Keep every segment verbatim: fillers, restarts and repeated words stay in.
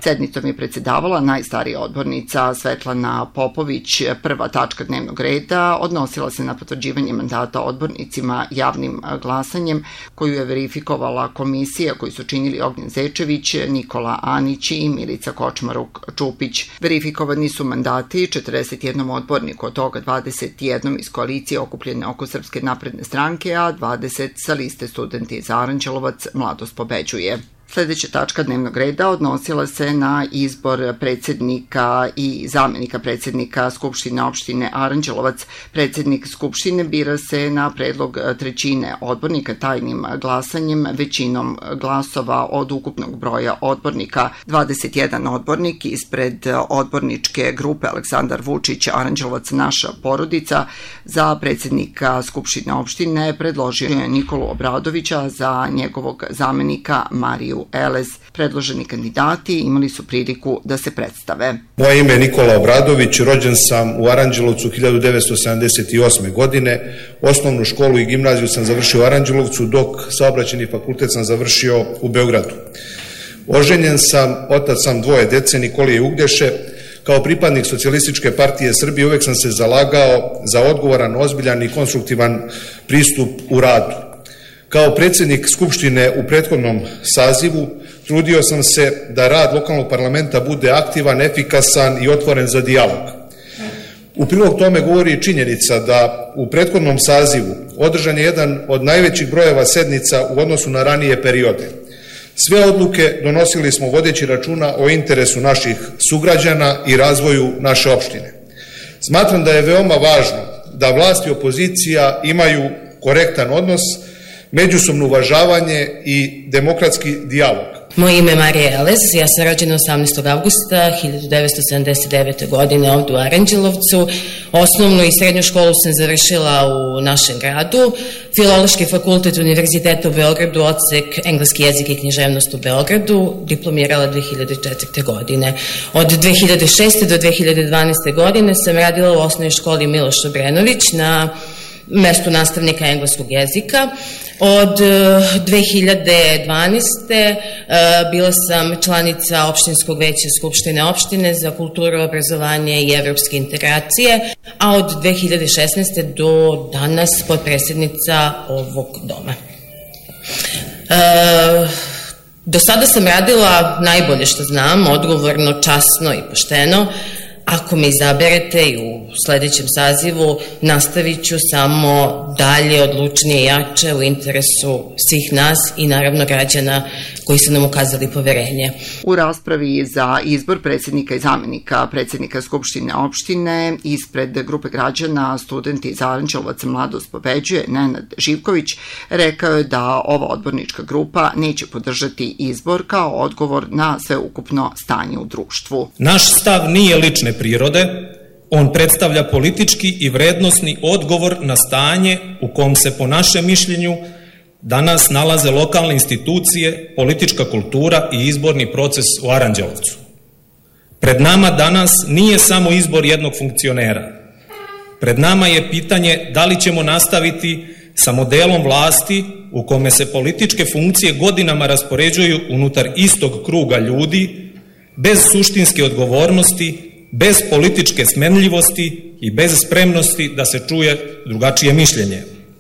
Sednicom je predsjedavala najstarija odbornica Svetlana Popović. Prva tačka dnevnog reda odnosila se na potvrđivanje mandata odbornicima javnim glasanjem, koju je verifikovala komisija koju su činili Ognjen Zečević, Nikola Anić i Milica Kočmaruk-Čupić. Verifikovani su mandati četrdeset jednom odborniku, od toga dvadeset jedan iz koalicije okupljene oko Srpske napredne stranke, a dvadeset sa liste Studenti iz Aranđelovac Mladost pobeđuje. Sljedeća tačka dnevnog reda odnosila se na izbor predsjednika i zamenika predsjednika Skupštine opštine Aranđelovac. Predsjednik Skupštine bira se na predlog trećine odbornika tajnim glasanjem većinom glasova od ukupnog broja odbornika. dvadeset jedan odbornik ispred odborničke grupe Aleksandar Vučić Aranđelovac naša porodica za predsjednika Skupštine opštine predložio je Nikolu Obradovića, za njegovog zamenika Mariju Elez. Predloženi kandidati imali su priliku da se predstave. Moje ime je Nikola Obradović, rođen sam u Aranđelovcu hiljadu devetsto sedamdeset osme. godine. Osnovnu školu i gimnaziju sam završio u Aranđelovcu, dok saobraćajni fakultet sam završio u Beogradu. Oženjen sam, otac sam dvoje dece, Nikolije i Uglješe. Kao pripadnik Socijalističke partije Srbije uvek sam se zalagao za odgovoran, ozbiljan i konstruktivan pristup u radu. Kao predsjednik Skupštine u prethodnom sazivu trudio sam se da rad lokalnog parlamenta bude aktivan, efikasan i otvoren za dijalog. U prilog tome govori i činjenica da u prethodnom sazivu održan je jedan od najvećih brojeva sednica u odnosu na ranije periode. Sve odluke donosili smo vodeći računa o interesu naših sugrađana i razvoju naše opštine. Smatram da je veoma važno da vlast i opozicija imaju korektan odnos, međusobno uvažavanje i demokratski dijalog. Moje ime je Marija Elez, ja sam rođena osamnaestog avgusta hiljadu devetsto sedamdeset devete. godine ovdje u Aranđelovcu. Osnovnu i srednju školu sam završila u našem gradu, Filološki fakultet Univerziteta u Beogradu, odsek engleski jezik i književnost u Beogradu, diplomirala dve hiljade četvrte. godine. Od dve hiljade šeste. do dve hiljade dvanaeste. godine sam radila u osnovnoj školi Miloš Obrenović na mestu nastavnika engleskog jezika. Od dve hiljade dvanaeste. bila sam članica opštinskog veća Skupštine opštine za kulturu, obrazovanje i evropske integracije, a od dve hiljade šesnaeste. do danas potpredsjednica ovog doma. E, do sada sam radila najbolje što znam, odgovorno, časno i pošteno. Ako me izaberete i u sljedećem sazivu, nastavit ću samo dalje, odlučnije i jače u interesu svih nas i naravno građana koji su nam ukazali poverenje. U raspravi za izbor predsjednika i zamenika predsjednika Skupštine opštine ispred grupe građana Studenti iz Aranđelovac Mladost pobeđuje Nenad Živković rekao je da ova odbornička grupa neće podržati izbor kao odgovor na sveukupno stanje u društvu. Naš stav nije lične prirode, on predstavlja politički i vrednosni odgovor na stanje u kom se po našem mišljenju danas nalaze lokalne institucije, politička kultura i izborni proces u Aranđelovcu. Pred nama danas nije samo izbor jednog funkcionera. Pred nama je pitanje da li ćemo nastaviti sa modelom vlasti u kome se političke funkcije godinama raspoređuju unutar istog kruga ljudi, bez suštinske odgovornosti, bez političke smenljivosti i bez spremnosti da se čuje drugačije mišljenje.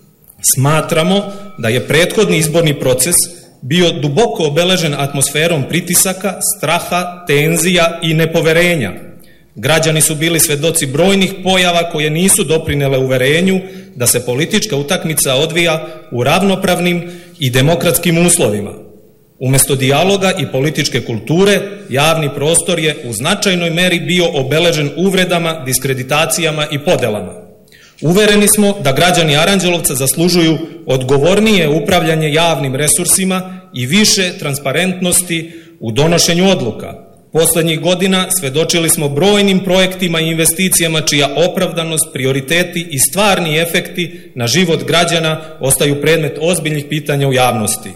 Smatramo da je prethodni izborni proces bio duboko obeležen atmosferom pritisaka, straha, tenzija i nepoverenja. Građani su bili svedoci brojnih pojava koje nisu doprinele uverenju da se politička utakmica odvija u ravnopravnim i demokratskim uslovima. Umesto dijaloga i političke kulture, javni prostor je u značajnoj meri bio obeležen uvredama, diskreditacijama i podelama. Uvereni smo da građani Aranđelovca zaslužuju odgovornije upravljanje javnim resursima i više transparentnosti u donošenju odluka. Poslednjih godina svedočili smo brojnim projektima i investicijama čija opravdanost, prioriteti i stvarni efekti na život građana ostaju predmet ozbiljnih pitanja u javnosti.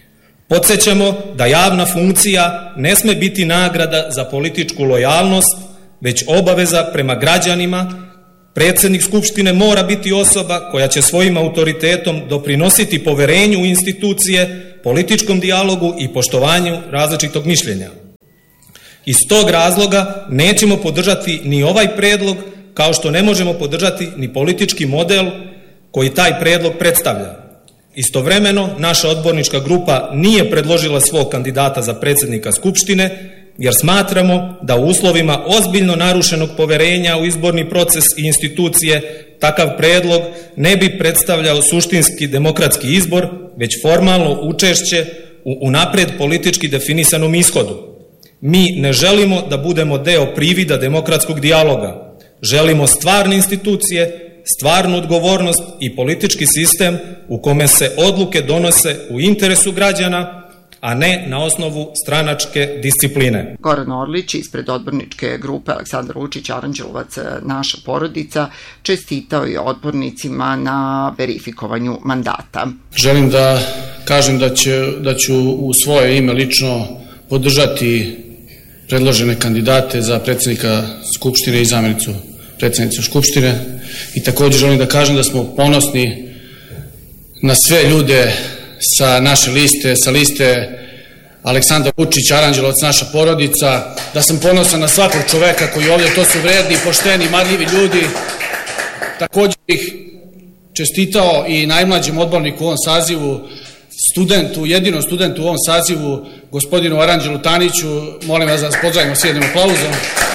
Podsjećamo da javna funkcija ne sme biti nagrada za političku lojalnost, već obaveza prema građanima. Predsjednik Skupštine mora biti osoba koja će svojim autoritetom doprinositi poverenju u institucije, političkom dijalogu i poštovanju različitog mišljenja. Iz tog razloga nećemo podržati ni ovaj predlog, kao što ne možemo podržati ni politički model koji taj predlog predstavlja. Istovremeno, naša odbornička grupa nije predložila svog kandidata za predsjednika Skupštine, jer smatramo da u uslovima ozbiljno narušenog poverenja u izborni proces i institucije takav predlog ne bi predstavljao suštinski demokratski izbor, već formalno učešće u unapred politički definisanom ishodu. Mi ne želimo da budemo deo privida demokratskog dijaloga. Želimo stvarne institucije, stvarnu odgovornost i politički sistem u kome se odluke donose u interesu građana, a ne na osnovu stranačke discipline. Goran Orlić ispred odborničke grupe Aleksandar Vučić Aranđelovac naša porodica čestitao je odbornicima na verifikovanju mandata. Želim da kažem da, će, da ću u svoje ime lično podržati predložene kandidate za predsjednika Skupštine i zamjenicu predsjednice Skupštine i također želim da kažem da smo ponosni na sve ljude sa naše liste, sa liste Aleksandar Vučić Aranđelovac naša porodica, da sam ponosan na svakog čoveka koji ovdje, to su vredni, pošteni, marljivi ljudi. Također bih čestitao i najmlađem odborniku u ovom sazivu, studentu, jedinom studentu u ovom sazivu, gospodinu Aranđelu Taniću. Molim vas da vas pozdravimo s jednim aplauzom.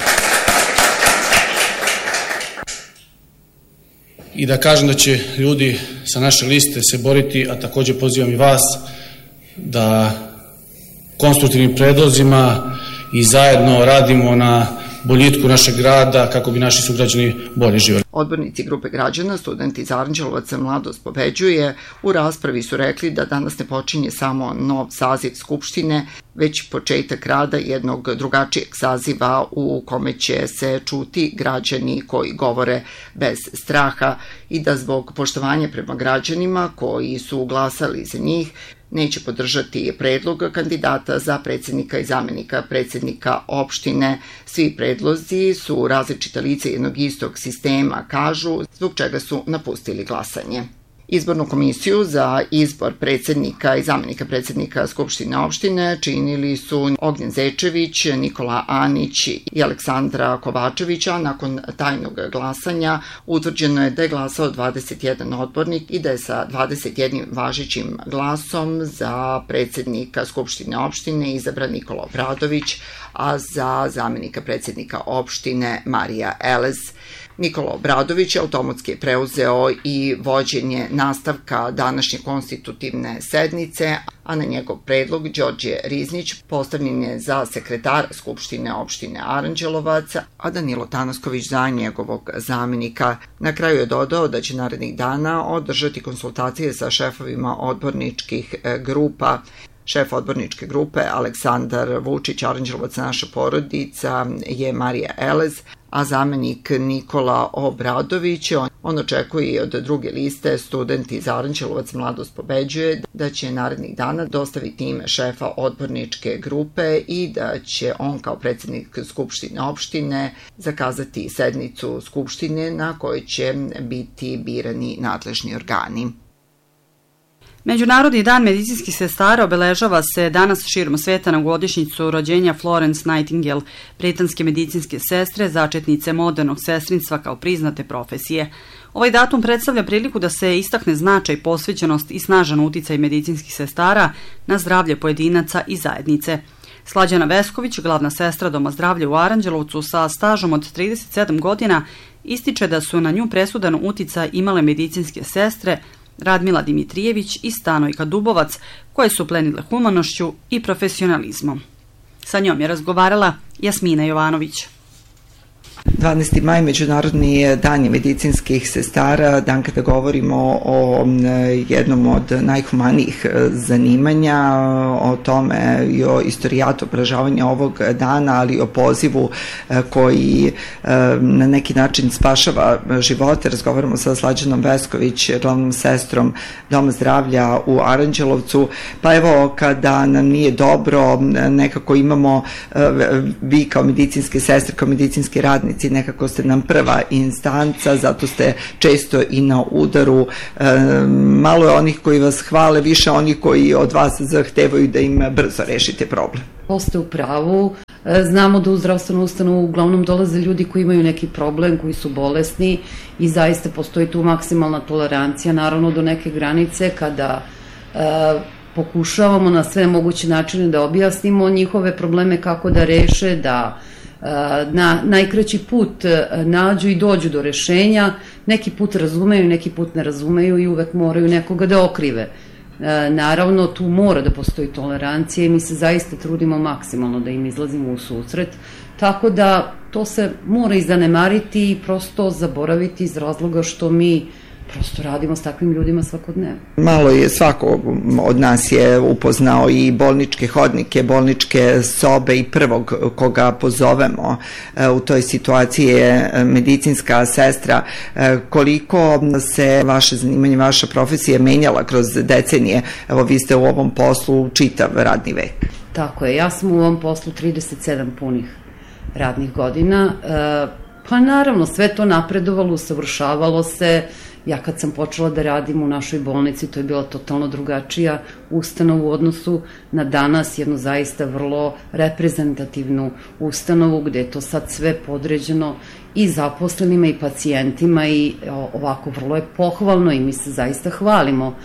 I da kažem da će ljudi sa naše liste se boriti, a također pozivam i vas da konstruktivnim predlozima i zajedno radimo na boljitku našeg grada kako bi naši sugrađani bolje živjeli. Odbornici grupe građana, studenti iz Aranđelovaca Mladost pobeđuje, u raspravi su rekli da danas ne počinje samo nov saziv Skupštine, već početak rada jednog drugačijeg saziva u kome će se čuti građani koji govore bez straha i da zbog poštovanja prema građanima koji su glasali za njih neće podržati predlog kandidata za predsjednika i zamjenika predsjednika opštine. Svi predlozi su različita lica jednog istog sistema, kažu, zbog čega su napustili glasanje. Izbornu komisiju za izbor predsjednika i zamjenika predsjednika Skupštine opštine činili su Ognjen Zečević, Nikola Anić i Aleksandra Kovačevića. Nakon tajnog glasanja utvrđeno je da je glasao dvadeset jedan odbornik i da je sa dvadeset jednim važećim glasom za predsjednika Skupštine opštine izabran Nikola Obradović, a za zamjenika predsjednika opštine Marija Elez. Nikola Obradović automatski je preuzeo i vođenje nastavka današnje konstitutivne sednice, a na njegov predlog Đorđe Riznić postavljen je za sekretar Skupštine opštine Aranđelovac, a Danilo Tanasković za njegovog zamjenika. Na kraju je dodao da će narednih dana održati konsultacije sa šefovima odborničkih grupa. Šef odborničke grupe Aleksandar Vučić Aranđelovac naša porodica je Marija Elez, a zamjenik Nikola Obradović. On očekuje od druge liste studenti iz Aranđelovac Mladost pobeđuje da će narednih dana dostaviti ime šefa odborničke grupe i da će on kao predsjednik Skupštine opštine zakazati sednicu Skupštine na kojoj će biti birani nadležni organi. Međunarodni dan medicinskih sestara obeležava se danas širom sveta na godišnjicu rođenja Florence Nightingale, britanske medicinske sestre, začetnice modernog sestrinstva kao priznate profesije. Ovaj datum predstavlja priliku da se istakne značaj, posvećenost i snažan uticaj medicinskih sestara na zdravlje pojedinaca i zajednice. Slađana Vesković, glavna sestra Doma zdravlja u Aranđelovcu sa stažom od trideset sedam godina, ističe da su na nju presudan uticaj imale medicinske sestre Radmila Dimitrijević i Stanojka Dubovac, koje su plenile humanošću i profesionalizmom. Sa njom je razgovarala Jasmina Jovanović. dvanaesti maj, Međunarodni dan medicinskih sestara, dan kada govorimo o jednom od najhumanijih zanimanja, o tome i o istorijatu obeležavanja ovog dana, ali i o pozivu koji na neki način spašava živote. Razgovaramo sa Slađanom Vesković, glavnom sestrom Doma zdravlja u Aranđelovcu. Pa evo, kada nam nije dobro, nekako imamo, vi kao medicinske sestre, kao medicinski radnici, nekako ste nam prva instanca, zato ste često i na udaru. E, malo je onih koji vas hvale, više onih koji od vas zahtevaju da im brzo rešite problem. Poste u pravu, Znamo da u zdravstvenu ustanovu uglavnom dolaze ljudi koji imaju neki problem, koji su bolesni i zaista postoji tu maksimalna tolerancija, naravno do neke granice kada pokušavamo na sve moguće načine da objasnimo njihove probleme, kako da reše, da na najkraći put nađu i dođu do rešenja. Neki put razumeju, neki put ne razumeju i uvek moraju nekoga da okrive. Naravno, tu mora da postoji tolerancija i mi se zaista trudimo maksimalno da im izlazimo u susret, tako da to se mora i zanemariti i prosto zaboraviti iz razloga što mi prosto radimo s takvim ljudima svakodnevno. Malo je svako od nas je upoznao i bolničke hodnike, bolničke sobe i prvog koga pozovemo u toj situaciji je medicinska sestra. Koliko se vaše zanimanje, vaša profesija menjala kroz decenije? Evo, vi ste u ovom poslu čitav radni vek. Tako je, ja sam u ovom poslu trideset sedam punih radnih godina. Pa naravno, sve to napredovalo, usavršavalo se. Ja kad sam počela da radim u našoj bolnici, to je bila totalno drugačija ustanova u odnosu na danas, jednu zaista vrlo reprezentativnu ustanovu gde je to sad sve podređeno i zaposlenima i pacijentima i ovako vrlo je pohvalno i mi se zaista hvalimo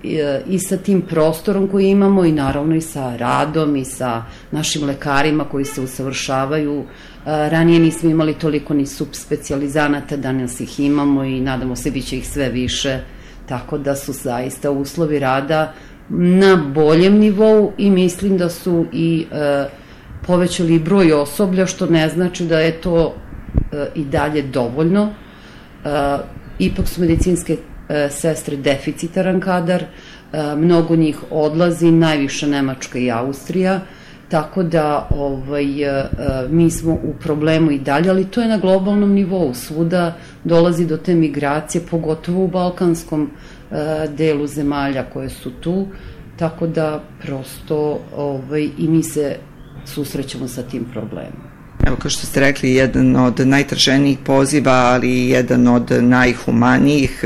i sa tim prostorom koji imamo i naravno i sa radom i sa našim lekarima koji se usavršavaju. Ranije nismo imali toliko ni subspecijalizanata, danas ih imamo i nadamo se bit će ih sve više, tako da su zaista uslovi rada na boljem nivou i mislim da su i e, povećali broj osoblja, što ne znači da je to e, i dalje dovoljno. E, ipak su medicinske e, sestre deficitaran kadar, e, mnogo njih odlazi, najviše Nemačka i Austrija, tako da ovaj, mi smo u problemu i dalje, ali to je na globalnom nivou. Svuda dolazi do te migracije, pogotovo u balkanskom delu zemalja koje su tu, tako da prosto ovaj, i mi se susrećemo sa tim problemom. Evo, kao što ste rekli, jedan od najtraženijih poziva, ali jedan od najhumanijih.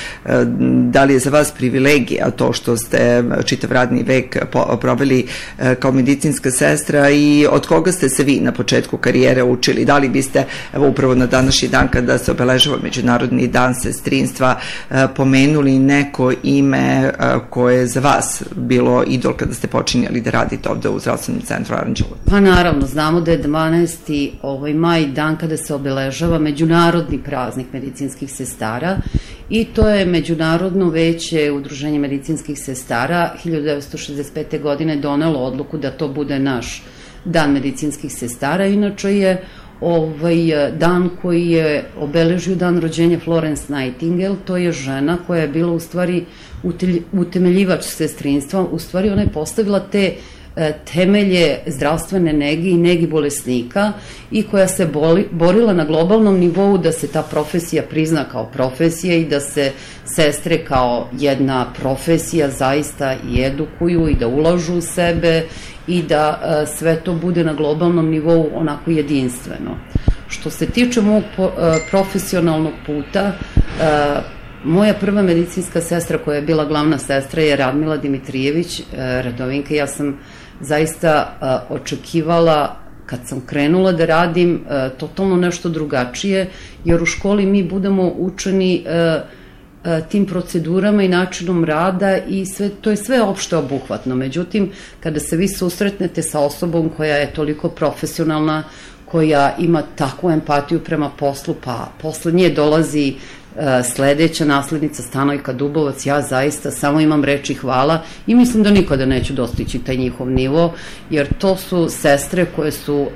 Da li je za vas privilegija to što ste čitav radni vek proveli kao medicinska sestra i od koga ste se vi na početku karijere učili? Da li biste, evo upravo na današnji dan kada se obeležava Međunarodni dan sestrinstva, pomenuli neko ime koje je za vas bilo idol kada ste počinjali da radite ovde u zdravstvenom centru Aranđelovac? Pa naravno, znamo da je dvanaesti ovaj maj dan kada se obeležava Međunarodni praznik medicinskih sestara i to je Međunarodno veće Udruženje medicinskih sestara hiljadu devetsto šezdeset pete. godine donelo odluku da to bude naš dan medicinskih sestara. Inače je ovaj dan koji je obeležio dan rođenja Florence Nightingale, to je žena koja je bila u stvari utemeljivač sestrinstva, u stvari ona je postavila te temelje zdravstvene nege i negi bolesnika i koja se boli, borila na globalnom nivou da se ta profesija prizna kao profesija i da se sestre kao jedna profesija zaista i edukuju i da ulažu u sebe i da a, sve to bude na globalnom nivou onako jedinstveno. Što se tiče mog po, a, profesionalnog puta, a, moja prva medicinska sestra koja je bila glavna sestra je Radmila Dimitrijević, Radovinka. Ja sam zaista uh, očekivala, kad sam krenula da radim, uh, totalno nešto drugačije, jer u školi mi budemo učeni uh, uh, tim procedurama i načinom rada i sve, to je sve opšte obuhvatno. Međutim, kada se vi susretnete sa osobom koja je toliko profesionalna, koja ima takvu empatiju prema poslu, pa posle nje dolazi sledeća naslednica Stanojka Dubovac, ja zaista samo imam reči hvala i mislim da nikada neću dostići taj njihov nivo, jer to su sestre koje su uh,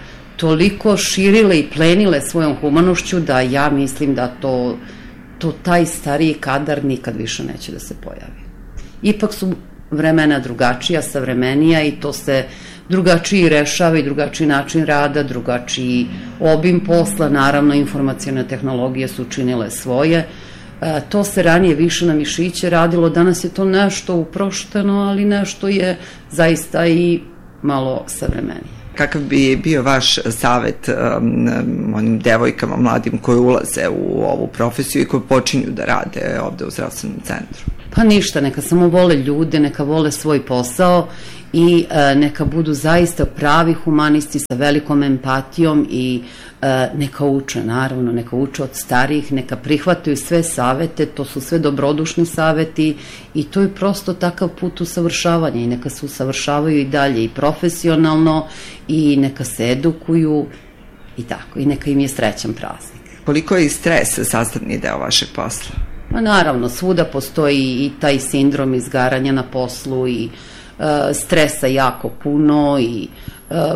toliko širile i plenile svojom humanošću da ja mislim da to, to taj stariji kadar nikad više neće da se pojavi. Ipak su vremena drugačija, savremenija i to se drugačiji rešava i drugačiji način rada, drugačiji obim posla, naravno informacione tehnologije su učinile svoje. E, to se ranije više na mišiće radilo, danas je to nešto uprošteno, ali nešto je zaista i malo savremenije. Kakav bi bio vaš savet um, onim devojkama, mladim koji ulaze u ovu profesiju i koji počinju da rade ovde u zdravstvenom centru? Pa ništa, neka samo vole ljude, neka vole svoj posao i e, neka budu zaista pravi humanisti sa velikom empatijom i e, neka uče, naravno, neka uče od starijih, neka prihvataju sve savete, to su sve dobrodušni saveti i to je prosto takav put usavršavanja i neka se usavršavaju i dalje i profesionalno i neka se edukuju i tako, i neka im je srećan praznik. Koliko je i stres sastavni deo vašeg posla? Pa naravno, svuda postoji i taj sindrom izgaranja na poslu i e, stresa jako puno i e,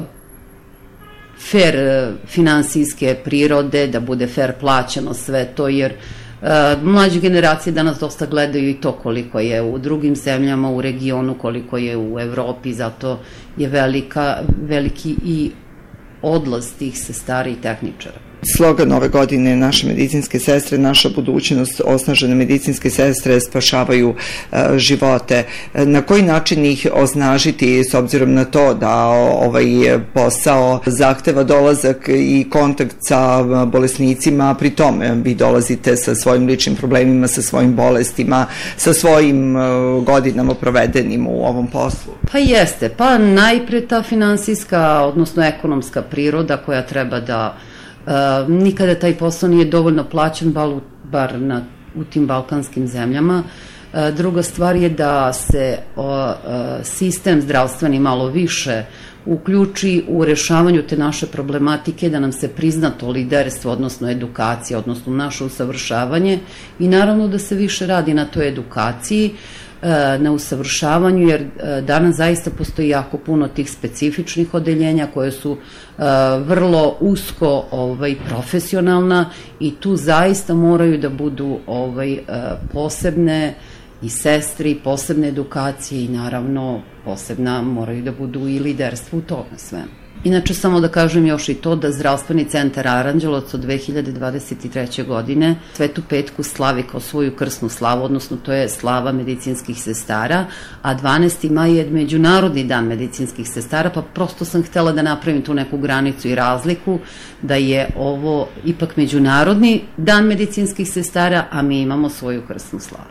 fair e, finansijske prirode, da bude fair plaćeno sve to, jer e, mlađe generacije danas dosta gledaju i to koliko je u drugim zemljama, u regionu, koliko je u Evropi, zato je velika, veliki i odlaz tih sestara i tehničara. Slogan ove godine naše medicinske sestre, naša budućnost, osnažene medicinske sestre spašavaju uh, živote. Na koji način ih osnažiti s obzirom na to da ovaj posao zahteva dolazak i kontakt sa bolesnicima, pri tome vi dolazite sa svojim ličnim problemima, sa svojim bolestima, sa svojim uh, godinama provedenim u ovom poslu? Pa jeste, pa najpre ta finansijska, odnosno ekonomska priroda koja treba da Uh, nikada taj posao nije dovoljno plaćen, bar na, u tim balkanskim zemljama. Uh, druga stvar je da se uh, sistem zdravstveni malo više uključi u rešavanju te naše problematike, da nam se prizna to liderstvo, odnosno edukacija, odnosno naše usavršavanje i naravno da se više radi na toj edukaciji, na usavršavanju, jer danas zaista postoji jako puno tih specifičnih odeljenja koje su vrlo usko ovaj, profesionalna i tu zaista moraju da budu ovaj, posebne i sestri, posebne edukacije i naravno posebna moraju da budu i liderstvo u tome sve. Inače, samo da kažem još i to da Zdravstveni centar Aranđelovac od dve hiljade dvadeset treće. godine Svetu Petku slavi kao svoju krsnu slavu, odnosno to je slava medicinskih sestara, a dvanaesti maj je Međunarodni dan medicinskih sestara, pa prosto sam htela da napravim tu neku granicu i razliku, da je ovo ipak Međunarodni dan medicinskih sestara, a mi imamo svoju krsnu slavu.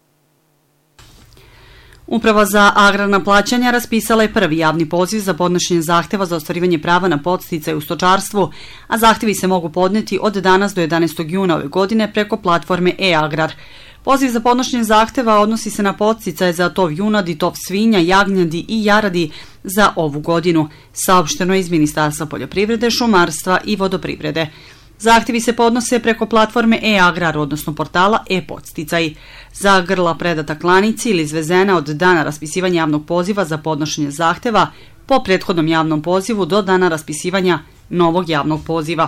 Uprava za agrarna plaćanja raspisala je prvi javni poziv za podnošenje zahteva za ostvarivanje prava na podsticaj u stočarstvu, a zahtevi se mogu podneti od danas do jedanaestog juna ove godine preko platforme e-agrar. Poziv za podnošenje zahteva odnosi se na podsticaje za tov junadi, tov svinja, jagnjadi i jaradi za ovu godinu, saopšteno je iz Ministarstva poljoprivrede, šumarstva i vodoprivrede. Zahtevi se podnose preko platforme e-agrar, odnosno portala e-podsticaj. Za grla predata klanici ili izvezena od dana raspisivanja javnog poziva za podnošenje zahteva po prethodnom javnom pozivu do dana raspisivanja novog javnog poziva.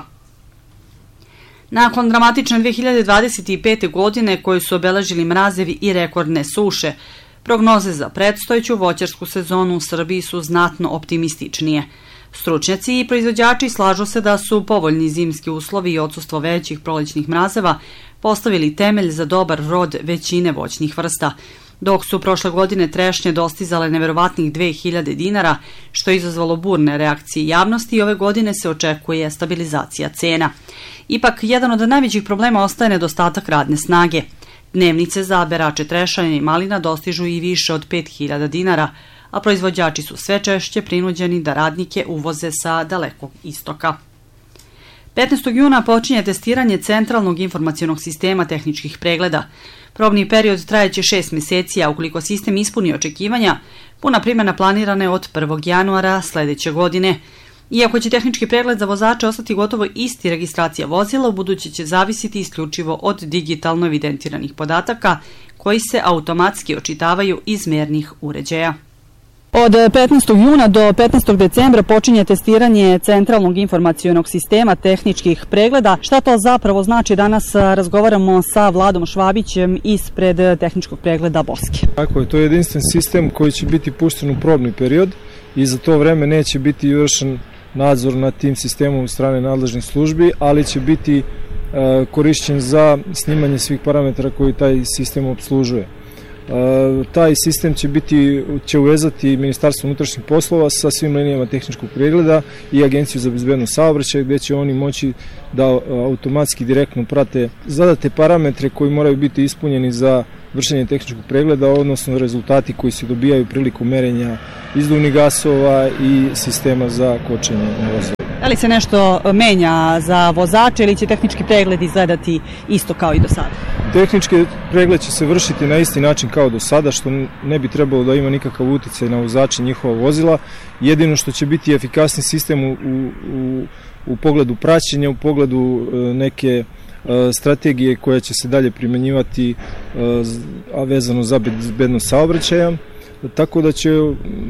Nakon dramatične dve hiljade dvadeset pete. godine koje su obeležili mrazevi i rekordne suše, prognoze za predstojeću voćarsku sezonu u Srbiji su znatno optimističnije. Stručnjaci i proizvođači slažu se da su povoljni zimski uslovi i odsustvo većih prolećnih mrazeva postavili temelj za dobar rod većine voćnih vrsta, dok su prošle godine trešnje dostizale neverovatnih dve hiljade dinara, što je izazvalo burne reakcije javnosti i ove godine se očekuje stabilizacija cena. Ipak, jedan od najvećih problema ostaje nedostatak radne snage. Dnevnice za berače trešanja i malina dostižu i više od pet hiljada dinara, a proizvođači su sve češće prinuđeni da radnike uvoze sa dalekog istoka. petnaestog juna počinje testiranje Centralnog informacionog sistema tehničkih pregleda. Probni period trajeće šest meseci, a ukoliko sistem ispuni očekivanja, puna primjena planirana je od prvog januara sledeće godine. Iako će tehnički pregled za vozače ostati gotovo isti, registracija vozila ubuduće će zavisiti isključivo od digitalno evidentiranih podataka koji se automatski očitavaju iz mernih uređaja. Od petnaestog juna do petnaestog decembra počinje testiranje Centralnog informacionog sistema tehničkih pregleda. Šta to zapravo znači? Danas razgovaramo sa Vladom Švabićem ispred tehničkog pregleda Boske. Tako je, to je jedinstven sistem koji će biti pušten u probni period i za to vreme neće biti vršen nadzor nad tim sistemom od strane nadležnih službi, ali će biti e, korišćen za snimanje svih parametara koji taj sistem obslužuje. Uh, taj sistem će biti, će uvezati Ministarstvo unutrašnjih poslova sa svim linijama tehničkog pregleda i Agenciju za bezbednost saobraćaja, gde će oni moći da uh, automatski direktno prate zadate parametre koji moraju biti ispunjeni za vršenje tehničkog pregleda, odnosno rezultati koji se dobijaju prilikom merenja izduvnih gasova i sistema za kočenje na vozilu. Da li se nešto menja za vozače ili će tehnički pregled izgledati isto kao i do sada? Tehnički pregled će se vršiti na isti način kao do sada, što ne bi trebalo da ima nikakav uticaj na vozače njihova vozila. Jedino što će biti efikasni sistem u, u, u pogledu praćenja, u pogledu neke strategije koja će se dalje primenjivati, a vezano za bezbednost saobraćaja. Tako da će,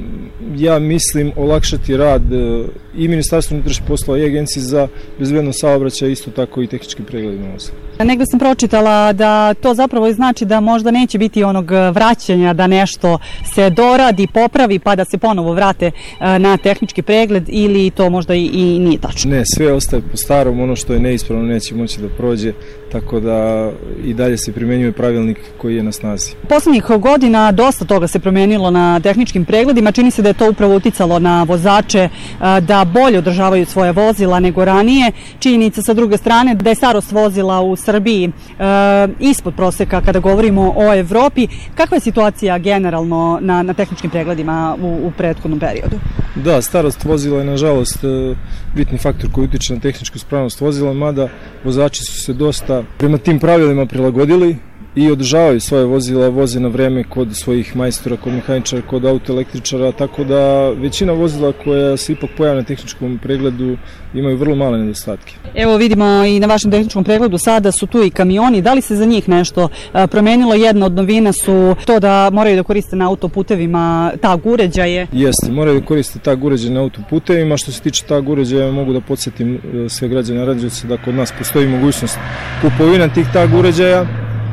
ja mislim, olakšati rad i Ministarstva unutrašnjih poslova i Agenciji za bezbednost saobraćaja, isto tako i tehnički pregled na vozila. Negde sam pročitala da to zapravo znači da možda neće biti onog vraćanja, da nešto se doradi, popravi pa da se ponovo vrate na tehnički pregled, ili to možda i, i nije tačno? Ne, sve ostaje po starom, ono što je neispravno neće moći da prođe, tako da i dalje se primenjuje pravilnik koji je na snazi. Poslednjih godina dosta toga se promenilo na tehničkim pregledima, čini se da je to upravo uticalo na vozače da bolje održavaju svoje vozila nego ranije. Činjenica sa druge strane da je starost vozila u Srbiji e, ispod proseka kada govorimo o Evropi. Kakva je situacija generalno na, na tehničkim pregledima u, u prethodnom periodu? Da, starost vozila je nažalost bitni faktor koji utiče na tehničku ispravnost vozila, mada vozači su se dosta prema tim pravilima prilagodili i održavaju svoje vozila, voze na vreme kod svojih majstora, kod mehaničara, kod autoelektričara, tako da većina vozila koja se ipak pojave na tehničkom pregledu imaju vrlo male nedostatke. Evo vidimo i na vašem tehničkom pregledu sada su tu i kamioni. Da li se za njih nešto promenilo? Jedna od novina su to da moraju da koriste na autoputevima tag uređaje. Jeste, moraju da koriste tag uređaje na autoputevima. Što se tiče tag uređaja, mogu da podsjetim sve građane Aranđelovca da kod nas postoji mogućnost kupovina tih tag uređaja.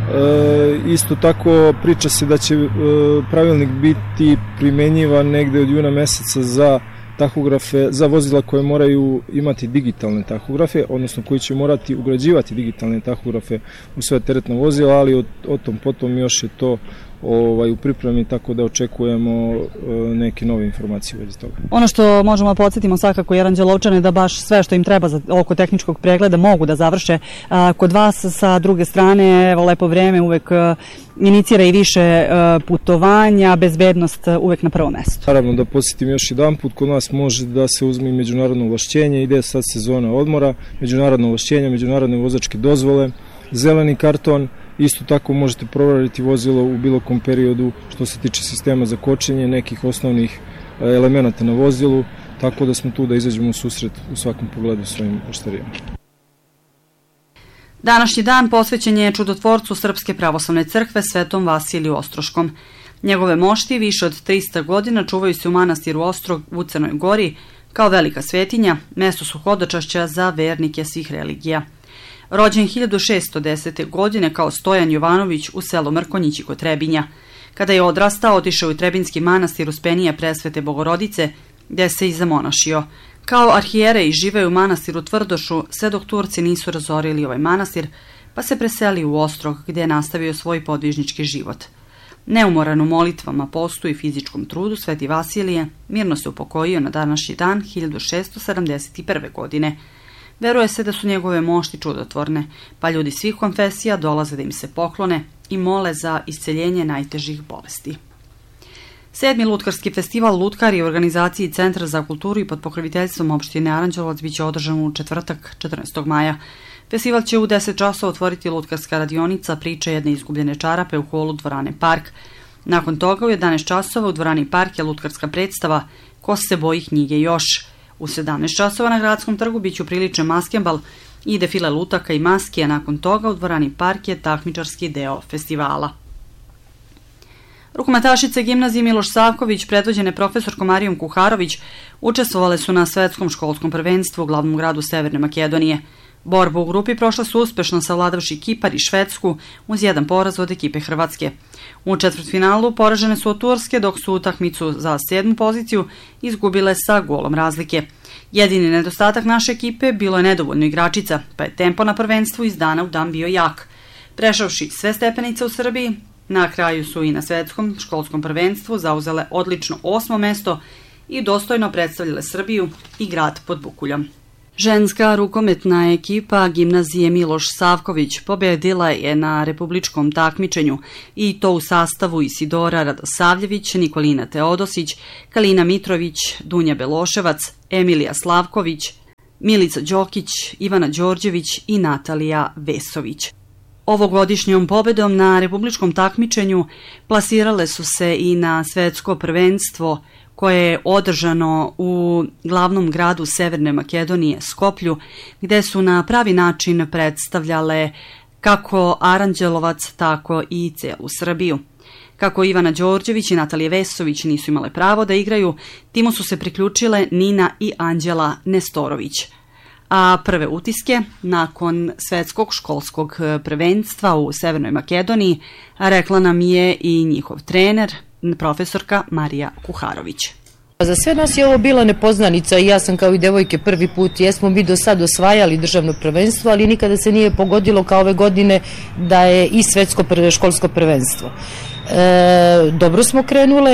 E, isto tako priča se da će e, pravilnik biti primenjivan negde od juna meseca za tahografe, za vozila koje moraju imati digitalne tahografe, odnosno koji će morati ugrađivati digitalne tahografe u sve teretna vozila, ali o, o tom potom još je to ovaj, u pripremi, tako da očekujemo e, neke nove informacije u vezi toga. Ono što možemo da podsjetimo svakako i Aranđelovčane da baš sve što im treba za oko tehničkog pregleda mogu da završe a, kod vas. Sa druge strane, evo, lepo vreme uvek a, inicira i više a, putovanja, bezbednost a, uvek na prvo mesto. Naravno da podsjetim još jedan put, kod nas može da se uzme i međunarodno ovlašćenje, ide sad sezona odmora, međunarodno ovlašćenje, međunarodne vozačke dozvole, zeleni karton. Isto tako možete proveriti vozilo u bilo kom periodu što se tiče sistema za kočenje, nekih osnovnih elemenata na vozilu, tako da smo tu da izađemo u susret u svakom pogledu svojim oštarijama. Današnji dan posvećen je čudotvorcu Srpske pravoslavne crkve Svetom Vasiliju Ostroškom. Njegove mošti više od trista godina čuvaju se u manastiru Ostrog u Crnoj Gori kao velika svetinja, mesto su hodočašća za vernike svih religija. Rođen hiljadu šeststo desete. godine kao Stojan Jovanović u selu Mrkonjići kod Trebinja. Kada je odrastao, otišao u Trebinski manastir Uspenija Presvete Bogorodice, gde se i zamonašio. Kao arhijerej živeo u manastiru Tvrdošu, sve dok Turci nisu razorili ovaj manastir, pa se preselio u Ostrog, gde je nastavio svoj podvižnički život. Neumoran u molitvama, postu i fizičkom trudu, Sveti Vasilije mirno se upokojio na današnji dan hiljadu šeststo sedamdeset prve. godine. Veruje se da su njegove mošti čudotvorne, pa ljudi svih konfesija dolaze da im se poklone i mole za isceljenje najtežih bolesti. Sedmi lutkarski festival Lutkari u organizaciji Centra za kulturu i pod pokroviteljstvom opštine Aranđelovac biće održan u četvrtak četrnaestog maja. Festival će u deset časova otvoriti lutkarska radionica Priče jedne izgubljene čarape u holu dvorane Park. Nakon toga u jedanaest časova u dvorani Park je lutkarska predstava Ko se boji knjige još. U sedamnaest časova na Gradskom trgu biće upriličen maskembal i defile lutaka i maski, a nakon toga u dvorani Park je takmičarski deo festivala. Rukometašice gimnazije Miloš Savković, predvođene profesorkom Marijom Kuharović, učestvovale su na svetskom školskom prvenstvu u glavnom gradu Severne Makedonije. Borbu u grupi prošla su uspešno savladavši Kipar i Švedsku uz jedan poraz od ekipe Hrvatske. U četvrtfinalu poražene su od Turske, dok su utakmicu za sedmu poziciju izgubile sa golom razlike. Jedini nedostatak naše ekipe bilo je nedovoljno igračica, pa je tempo na prvenstvu iz dana u dan bio jak. Prešavši sve stepenice u Srbiji, na kraju su i na svetskom školskom prvenstvu zauzele odlično osmo mesto i dostojno predstavljale Srbiju i grad pod Bukuljom. Ženska rukometna ekipa gimnazije Miloš Savković pobedila je na republičkom takmičenju i to u sastavu Isidora Radosavljević, Nikolina Teodosić, Kalina Mitrović, Dunja Beloševac, Emilija Slavković, Milica Đokić, Ivana Đorđević i Natalija Vesović. Ovogodišnjom pobedom na republičkom takmičenju plasirale su se i na svetsko prvenstvo koje je održano u glavnom gradu Severne Makedonije, Skoplju, gde su na pravi način predstavljale kako Aranđelovac, tako i celu Srbiju. Kako Ivana Đorđević i Natalija Vesović nisu imale pravo da igraju, timu su se priključile Nina i Anđela Nestorović. A prve utiske nakon svetskog školskog prvenstva u Severnoj Makedoniji rekla nam je i njihov trener, profesorka Marija Kuharović. Za sve nas je ovo bila nepoznanica i ja sam kao i devojke prvi put, jesmo mi do sad osvajali državno prvenstvo, ali nikada se nije pogodilo kao ove godine da je i svetsko školsko prvenstvo. E, dobro smo krenule,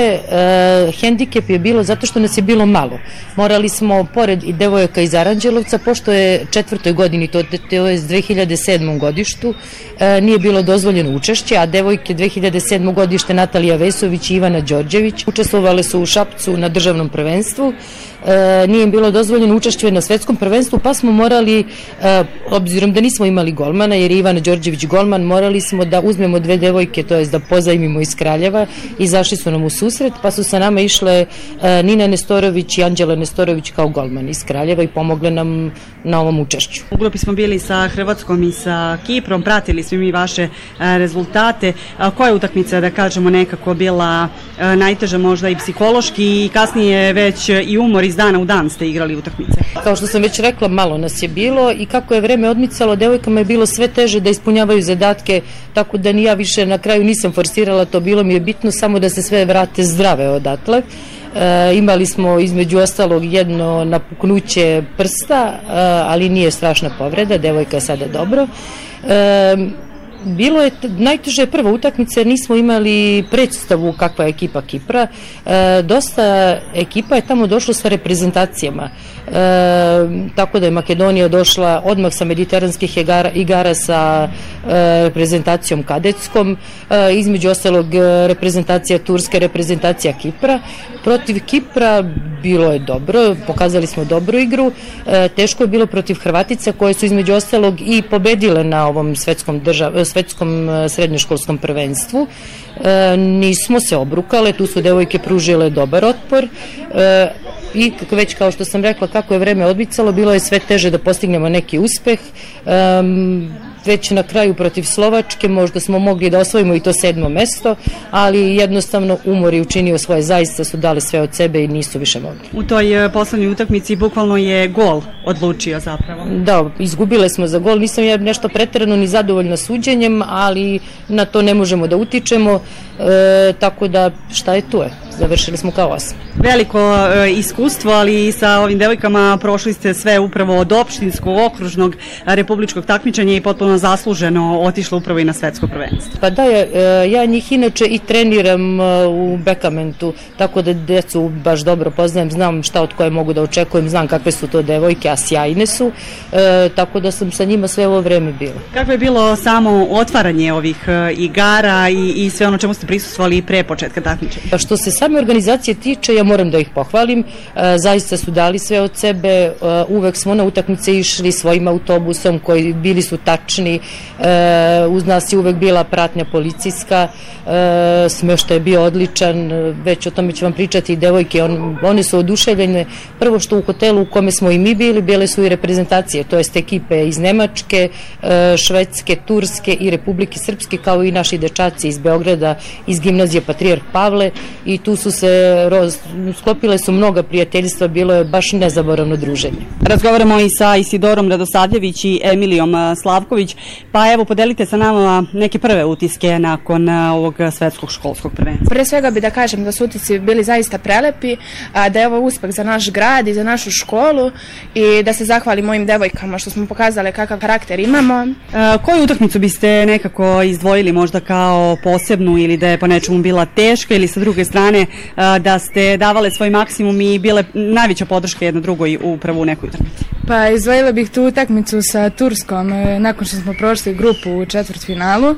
e, hendikep je bilo zato što nas je bilo malo. Morali smo, pored i devojaka iz Aranđelovca, pošto je četvrtoj godini, to, to je dve hiljade sedmom godištu, e, nije bilo dozvoljeno učešće, a devojke dve hiljade sedmog godište Natalija Vesović i Ivana Đorđević učestvovale su u Šapcu na državnom prvenstvu. E, nije im bilo dozvoljeno učešće na svetskom prvenstvu, pa smo morali, e, obzirom da nismo imali golmana, jer je Ivana Đorđević golman, morali smo da uzmemo dve devojke, to je da pozajmimo iz Kraljeva, i zašli su nam u susret, pa su sa nama išle e, Nina Nestorović i Anđela Nestorović kao golman iz Kraljeva i pomogle nam na ovom učešću. U grupi smo bili sa Hrvatskom i sa Kiprom, pratili smo mi vaše a, rezultate. A, koja je utakmica, da kažemo, nekako bila a, najteža možda i psihološki i kasnije već i umor iz dana u dan ste igrali utakmice? Kao što sam već rekla, malo nas je bilo i kako je vreme odmicalo, devojkama je bilo sve teže da ispunjavaju zadatke, tako da ni ja više na kraju nisam forsirala to, bilo mi je bitno samo da se sve vrate zdrave odatle. E, imali smo između ostalog jedno napuknuće prsta, e, ali nije strašna povreda, devojka je sada dobro. E, Bilo je, najteže prva utakmica jer nismo imali predstavu kakva je ekipa Kipra. E, dosta ekipa je tamo došlo sa reprezentacijama. E, tako da je Makedonija došla odmah sa mediteranskih igara, igara sa e, reprezentacijom kadetskom, e, između ostalog reprezentacija Turske, reprezentacija Kipra. Protiv Kipra bilo je dobro, pokazali smo dobru igru. E, teško je bilo protiv Hrvatica koje su između ostalog i pobedile na ovom svetskom državu svetskom srednjoškolskom prvenstvu. E, nismo se obrukale, tu su devojke pružile dobar otpor e, i već kao što sam rekla, kako je vreme odmicalo, bilo je sve teže da postignemo neki uspeh. E, već na kraju protiv Slovačke možda smo mogli da osvojimo i to sedmo mesto, ali jednostavno umor je učinio svoje, zaista su dali sve od sebe i nisu više mogli. U toj poslednjoj utakmici bukvalno je gol odlučio zapravo. Da, izgubile smo za gol, nisam ja nešto preterano ni zadovoljna suđenjem, ali na to ne možemo da utičemo, e, tako da šta je tu je, završili smo kao osam. Veliko e, iskustvo, ali i sa ovim devojkama prošli ste sve upravo od opštinskog, okružnog, republičkog takmičenja i potpuno zasluženo otišlo upravo i na svetsko prvenstvo. Pa da, ja, ja njih inače i treniram u Bekamentu, tako da decu baš dobro poznajem, znam šta od koje mogu da očekujem, znam kakve su to devojke, a sjajne su, e, tako da sam sa njima sve ovo vreme bila. Kako je bilo samo otvaranje ovih igara i, i sve ono čemu ste prisustvovali pre početka takmičenja? Pa što se same organizacije tiče, ja moram da ih pohvalim, e, zaista su dali sve od sebe, e, uvek smo na utakmice išli svojim autobusom koji bili su tačni. E, uz nas je uvek bila pratnja policijska, e, smeštaj je bio odličan, već o tome ću vam pričati i devojke, on, one su oduševljene. Prvo što u hotelu u kome smo i mi bili, bile su i reprezentacije, to jest ekipe iz Nemačke, e, Švedske, Turske i Republike Srpske, kao i naši dečaci iz Beograda, iz gimnazije Patrijarh Pavle, i tu su se roz, sklopile su mnoga prijateljstva, bilo je baš nezaboravno druženje. Razgovaramo i sa Isidorom Radosavljević i Emilijom Slavković. Ivanović. Pa evo, podelite sa nama neke prve utiske nakon ovog svetskog školskog prvenstva. Pre svega bi da kažem da su utisci bili zaista prelepi, da je ovo uspeh za naš grad i za našu školu i da se zahvalim mojim devojkama što smo pokazali kakav karakter imamo. Koju utakmicu biste nekako izdvojili možda kao posebnu ili da je po nečemu bila teška ili sa druge strane da ste davale svoj maksimum i bile najveća podrška jedna drugoj upravo u nekoj utakmici? Pa izdvojila bih tu utakmicu sa Turskom nakon što smo prošli grupu u četvrtfinalu.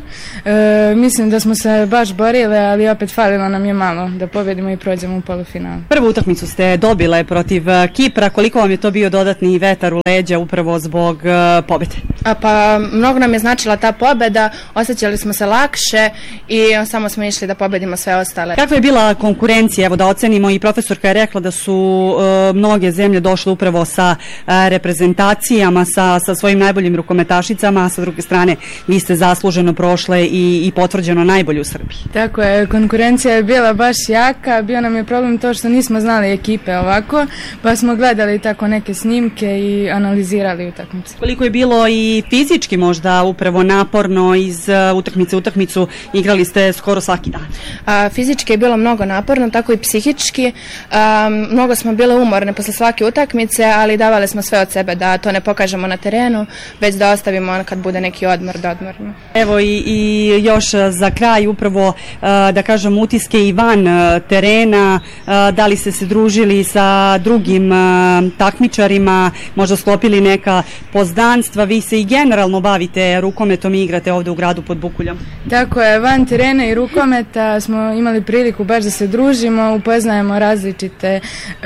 E, mislim da smo se baš borile, ali opet falilo nam je malo da pobedimo i prođemo u polufinalu. Prvu utakmicu ste dobile protiv Kipra, koliko vam je to bio dodatni vetar u leđa upravo zbog uh, pobede? A pa mnogo nam je značila ta pobeda, osjećali smo se lakše i samo smo išli da pobedimo sve ostale. Kakva je bila konkurencija? Evo da ocenimo, i profesorka je rekla da su uh, mnoge zemlje došle upravo sa uh, reprezentacijama, sa, sa svojim najboljim rukometašicama, a sa druge strane vi ste zasluženo prošle i, i potvrđeno najbolji u Srbiji. Tako je, konkurencija je bila baš jaka, bio nam je problem to što nismo znali ekipe ovako, pa smo gledali tako neke snimke i analizirali utakmice. Koliko je bilo i fizički možda upravo naporno iz uh, utakmice u utakmicu, igrali ste skoro svaki dan? A, fizički je bilo mnogo naporno, tako i psihički. A, mnogo smo bile umorne posle svake utakmice, ali davali smo sve od sebe da to ne pokažemo na terenu, već da ostavimo kad bude neki odmor da odmorimo. Evo i, i još za kraj upravo uh, da kažem utiske i van uh, terena, uh, da li ste se družili sa drugim uh, takmičarima, možda sklopili neka poznanstva, vi se i generalno bavite rukometom i igrate ovde u gradu pod Bukuljom. Tako je, van terena i rukometa smo imali priliku baš da se družimo, upoznajemo različite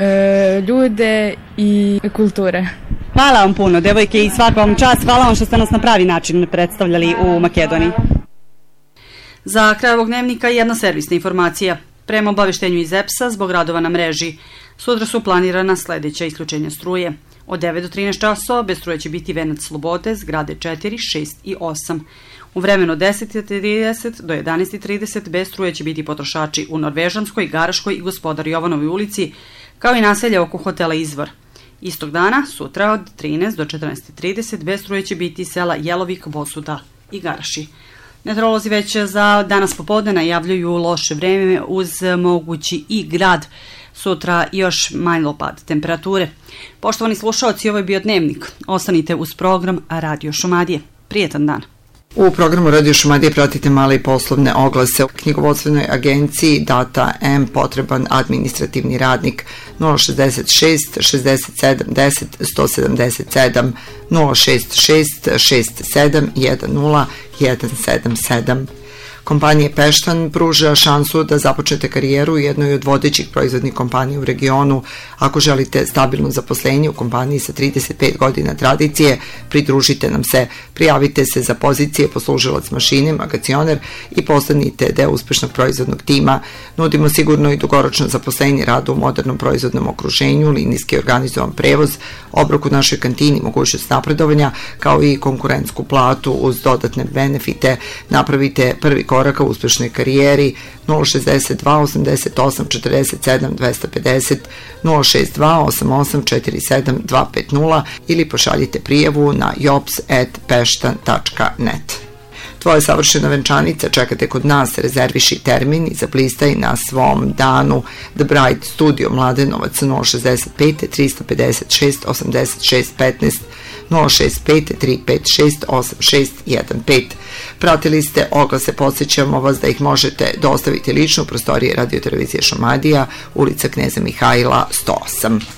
uh, ljude i kulture. Hvala vam puno, devojke, i svaka vam čast. Hvala vam što ste nas na pravi način predstavljali u Makedoniji. Za kraj ovog dnevnika jedna servisna informacija. Prema obaveštenju iz E P S-a, zbog radova na mreži, sutra su planirana sledeća isključenja struje. Od devet do trinaest časova bez struje će biti Venac Slobode, zgrade četiri, šest i osam. U vremenu od deset i trideset do jedanaest i trideset bez struje će biti potrošači u Norvežanskoj, Garaškoj i Gospodar Jovanovoj ulici, kao i naselje oko hotela Izvor. Istog dana, sutra od trinaest do četrnaest i trideset bez struje će biti sela Jelovik, Bosuda i Garaši. Meteorolozi već za danas popodne najavljuju loše vreme uz mogući i grad. Sutra još malo pad temperature. Poštovani slušaoci, ovo je bio Dnevnik. Ostanite uz program Radio Šumadije. Prijetan dan. U programu Radio Šumadije pratite male i poslovne oglase. U knjigovodstvenoj agenciji Data M potreban administrativni radnik nula šezdeset šest šezdeset sedam deset sto sedamdeset sedam, nula šezdeset šest šezdeset sedam jedan nula jedan sedam sedam. Kompanija Peštan pruža šansu da započnete karijeru u jednoj od vodećih proizvodnih kompanija u regionu. Ako želite stabilno zaposlenje u kompaniji sa trideset pet godina tradicije, pridružite nam se, prijavite se za pozicije poslužilac mašine, magacioner i postanite deo uspešnog proizvodnog tima. Nudimo sigurno i dugoročno zaposlenje, rada u modernom proizvodnom okruženju, linijski organizovan prevoz, obrok u našoj kantini, mogućnost napredovanja, kao i konkurentsku platu uz dodatne benefite. Napravite prvi koraka u uspešnoj karijeri. Nula šezdeset dva osamdeset osam četrdeset sedam dvesta pedeset, nula šezdeset dva osam osam četiri sedam dva pet nula ili pošaljite prijavu na jobs at peštan tačka net. Tvoja savršena venčanica čekate kod nas, rezerviši termin i zaplistaj na svom danu. The Bride Studio Mladenovac nula šezdeset pet trista pedeset šest osamdeset šest petnaest, nula šezdeset pet tri pet šest osam šest jedan pet. Pratili ste oglase, podsjećamo vas da ih možete dostaviti lično u prostorije Radio Televizije Šumadija, ulica Kneza Mihajla sto osam.